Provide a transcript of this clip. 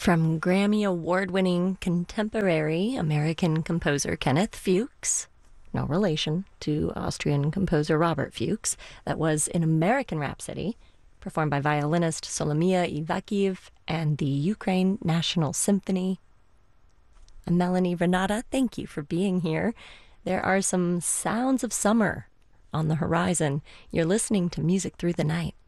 From Grammy Award-winning contemporary American composer Kenneth Fuchs, no relation to Austrian composer Robert Fuchs, that was in American Rhapsody, performed by violinist Solomia Ivakhiv and the Ukraine National Symphony. I'm Melanie Renata. Thank you for being here. There are some sounds of summer on the horizon. You're listening to Music Through the Night.